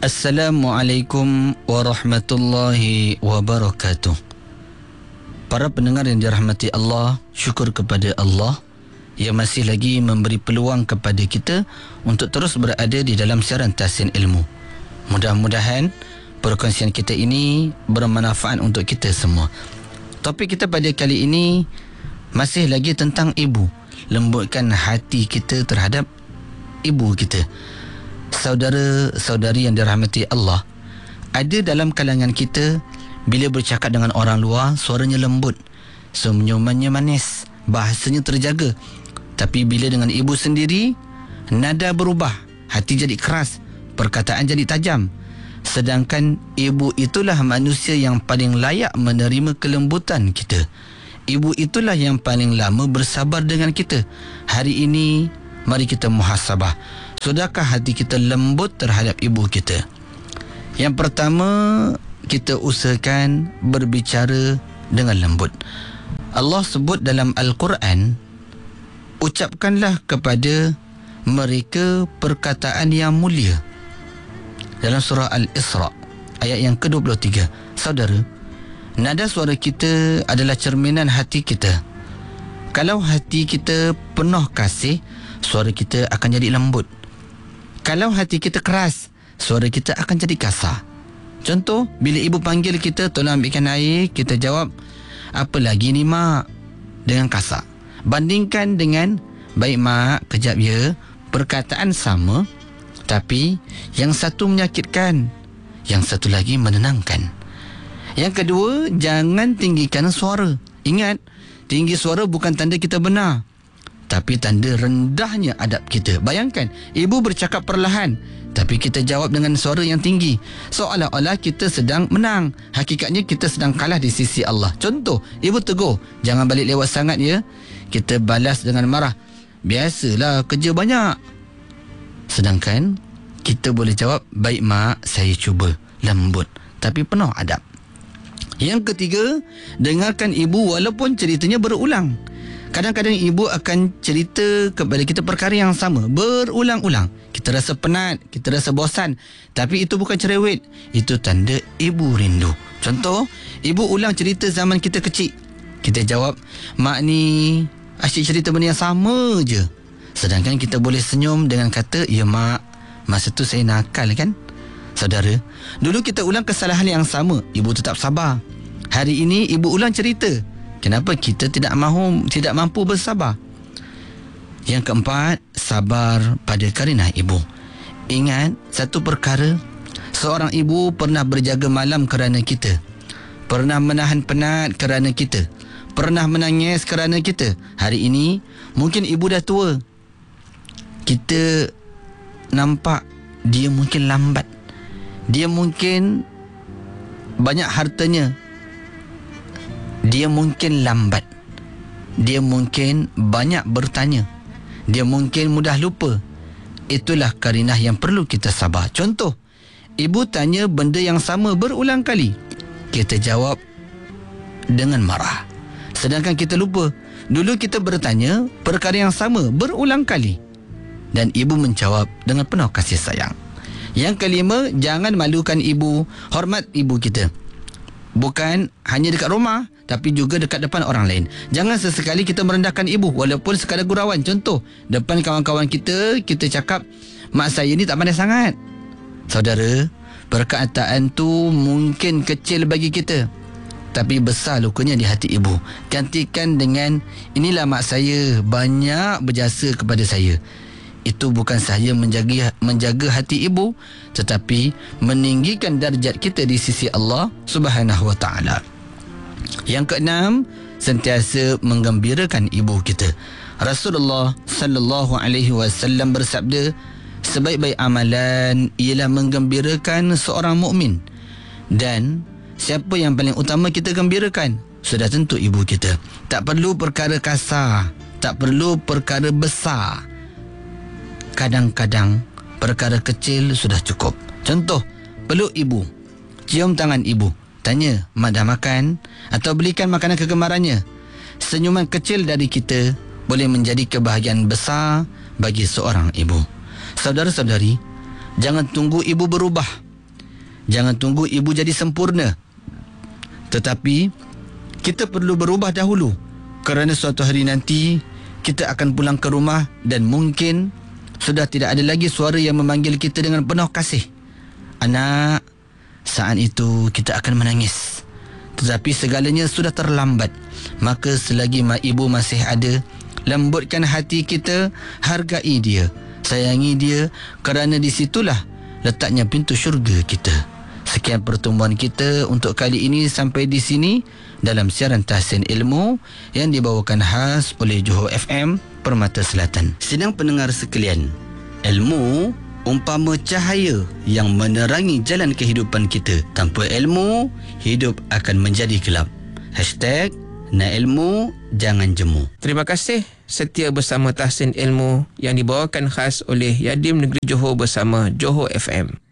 Assalamualaikum warahmatullahi wabarakatuh. Para pendengar yang dirahmati Allah, syukur kepada Allah yang masih lagi memberi peluang kepada kita untuk terus berada di dalam siaran Tahsin Ilmu. Mudah-mudahan perkongsian kita ini bermanfaat untuk kita semua. Topik kita pada kali ini masih lagi tentang ibu. Lembutkan hati kita terhadap ibu kita. Saudara-saudari yang dirahmati Allah, ada dalam kalangan kita bila bercakap dengan orang luar suaranya lembut, senyumannya manis, bahasanya terjaga. Tapi bila dengan ibu sendiri, nada berubah, hati jadi keras, perkataan jadi tajam. Sedangkan ibu itulah manusia yang paling layak menerima kelembutan kita. Ibu itulah yang paling lama bersabar dengan kita. Hari ini mari kita muhasabah. Sudahkah hati kita lembut terhadap ibu kita? Yang pertama, kita usahakan berbicara dengan lembut. Allah sebut dalam Al-Quran, ucapkanlah kepada mereka perkataan yang mulia. Dalam surah Al-Isra ayat yang ke-23. Saudara, nada suara kita adalah cerminan hati kita. Kalau hati kita penuh kasih, suara kita akan jadi lembut. Kalau hati kita keras, suara kita akan jadi kasar. Contoh, bila ibu panggil kita, tolong ambilkan air, kita jawab, apa lagi ni mak? Dengan kasar. Bandingkan dengan, baik mak, kejap ya. Perkataan sama, tapi yang satu menyakitkan, yang satu lagi menenangkan. Yang kedua, jangan tinggikan suara. Ingat, tinggi suara bukan tanda kita benar, tapi tanda rendahnya adab kita. Bayangkan, ibu bercakap perlahan, tapi kita jawab dengan suara yang tinggi. Seolah-olah kita sedang menang. Hakikatnya kita sedang kalah di sisi Allah. Contoh, ibu tegur, jangan balik lewat sangat ya. Kita balas dengan marah, biasalah kerja banyak. Sedangkan kita boleh jawab, baik mak, saya cuba. Lembut, tapi penuh adab. Yang ketiga, dengarkan ibu walaupun ceritanya berulang. Kadang-kadang ibu akan cerita kepada kita perkara yang sama berulang-ulang. Kita rasa penat, kita rasa bosan, tapi itu bukan cerewet. Itu tanda ibu rindu. Contoh, ibu ulang cerita zaman kita kecil. Kita jawab, mak ni asyik cerita benda yang sama je. Sedangkan kita boleh senyum dengan kata, ya mak, masa tu saya nakal kan? Saudara, dulu kita ulang kesalahan yang sama, ibu tetap sabar. Hari ini ibu ulang cerita, kenapa kita tidak mampu bersabar? Yang keempat, sabar pada karenah ibu. Ingat satu perkara, seorang ibu pernah berjaga malam kerana kita, pernah menahan penat kerana kita, pernah menangis kerana kita. Hari ini mungkin ibu dah tua. Kita nampak dia mungkin lambat, dia mungkin banyak hartanya, dia mungkin lambat, dia mungkin banyak bertanya, dia mungkin mudah lupa. Itulah karenah yang perlu kita sabar. Contoh, ibu tanya benda yang sama berulang kali, kita jawab dengan marah. Sedangkan kita lupa, dulu kita bertanya perkara yang sama berulang kali, dan ibu menjawab dengan penuh kasih sayang. Yang kelima, jangan malukan ibu, hormat ibu kita. Bukan hanya dekat rumah, tapi juga dekat depan orang lain. Jangan sesekali kita merendahkan ibu, walaupun sekadar gurauan. Contoh, depan kawan-kawan kita, kita cakap, mak saya ni tak pandai sangat. Saudara, perkataan tu mungkin kecil bagi kita, tapi besar lukanya di hati ibu. Gantikan dengan, inilah mak saya, banyak berjasa kepada saya. Itu bukan sahaja menjaga hati ibu, tetapi meninggikan darjat kita di sisi Allah Subhanahu wa ta'ala. Yang keenam, sentiasa menggembirakan ibu kita. Rasulullah sallallahu alaihi wasallam bersabda, sebaik-baik amalan ialah menggembirakan seorang mukmin. Dan siapa yang paling utama kita gembirakan? Sudah tentu ibu kita. Tak perlu perkara kasar, tak perlu perkara besar. Kadang-kadang perkara kecil sudah cukup. Contoh, peluk ibu, cium tangan ibu, tanya, mak dah makan? Atau belikan makanan kegemarannya. Senyuman kecil dari kita boleh menjadi kebahagiaan besar bagi seorang ibu. Saudara-saudari, jangan tunggu ibu berubah Jangan tunggu ibu jadi sempurna. Tetapi kita perlu berubah dahulu, kerana suatu hari nanti kita akan pulang ke rumah dan mungkin sudah tidak ada lagi suara yang memanggil kita dengan penuh kasih. Anak, saat itu kita akan menangis. Tetapi segalanya sudah terlambat. Maka selagi mak ibu masih ada, lembutkan hati kita, hargai dia, sayangi dia, kerana di situlah letaknya pintu syurga kita. Sekian pertemuan kita untuk kali ini sampai di sini dalam siaran Tahsin Ilmu yang dibawakan khas oleh Johor FM Permata Selatan. Sidang pendengar sekalian, ilmu umpama cahaya yang menerangi jalan kehidupan kita. Tanpa ilmu, hidup akan menjadi gelap. #Nak ilmu, jangan jemu. Terima kasih setia bersama Tahsin Ilmu yang dibawakan khas oleh Yadim Negeri Johor bersama Johor FM.